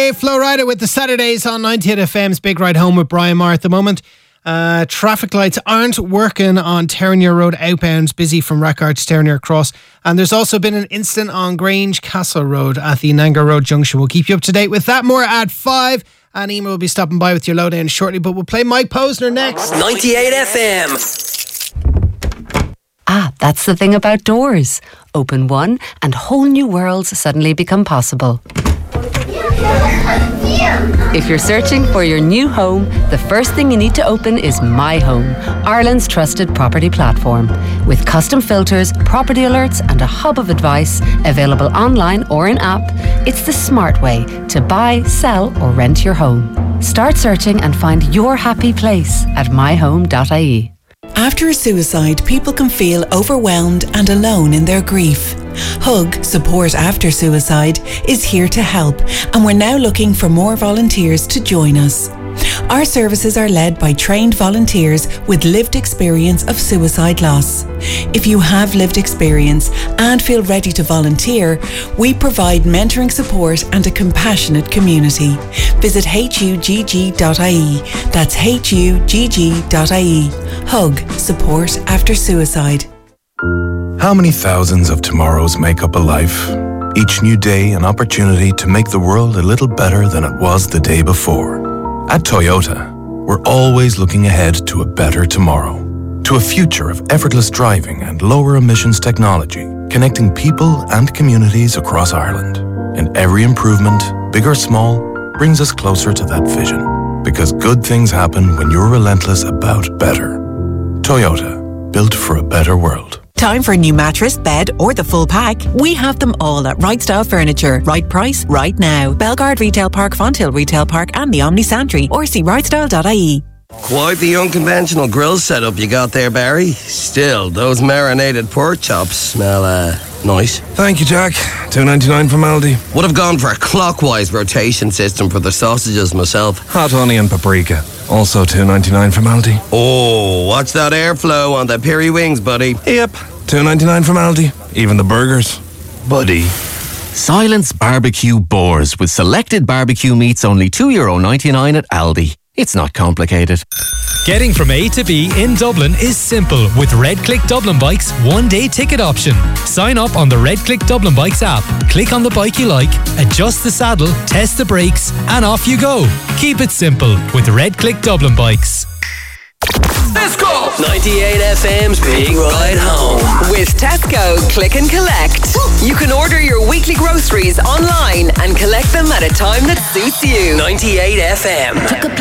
Hey, Flo Rida with the Saturdays on 98 FM's Big Ride Home with Brian Maher at the moment. Traffic lights aren't working on Terranure Road outbound, busy from Rackard to Terranure Cross. And there's also been an incident on Grange Castle Road at the Nanger Road junction. We'll keep you up to date with that more at 5. And Emer will be stopping by with your lowdown shortly, but we'll play Mike Posner next. 98 FM. That's the thing about doors. Open one and whole new worlds suddenly become possible. If you're searching for your new home, the first thing you need to open is My Home, Ireland's trusted property platform. With custom filters, property alerts and a hub of advice available online or in app, it's the smart way to buy, sell or rent your home. Start searching and find your happy place at myhome.ie. After a suicide, people can feel overwhelmed and alone in their grief. Hug, Support After Suicide, is here to help, and we're now looking for more volunteers to join us. Our services are led by trained volunteers with lived experience of suicide loss. If you have lived experience and feel ready to volunteer, we provide mentoring support and a compassionate community. Visit hugg.ie. That's hugg.ie. Hug, Support After Suicide. How many thousands of tomorrows make up a life? Each new day an opportunity to make the world a little better than it was the day before. At Toyota, we're always looking ahead to a better tomorrow, to a future of effortless driving and lower emissions technology, connecting people and communities across Ireland. And every improvement, big or small, brings us closer to that vision. Because good things happen when you're relentless about better. Toyota, built for a better world. Time for a new mattress, bed or the full pack? We have them all at Right Style Furniture. Right price, right now. Belgard Retail Park, Fonthill Retail Park and the Omni Santry, or see rightstyle.ie. Quite the unconventional grill setup you got there, Barry. Still, those marinated pork chops smell, nice. Thank you, Jack. $2.99 from Aldi. Would have gone for a clockwise rotation system for the sausages myself. Hot onion paprika. Also $2.99 from Aldi. Oh, watch that airflow on the peri wings, buddy. Yep. $2.99 from Aldi. Even the burgers. Buddy. Silence Barbecue Boars with selected barbecue meats only €2.99 at Aldi. It's not complicated. Getting from A to B in Dublin is simple with Red Click Dublin Bikes one-day ticket option. Sign up on the Red Click Dublin Bikes app, click on the bike you like, adjust the saddle, test the brakes, and off you go. Keep it simple with Red Click Dublin Bikes. Let's go! 98 FM's Big Ride Home. With Tesco Click and Collect. You can order your weekly groceries online and collect them at a time that suits you. 98 FM.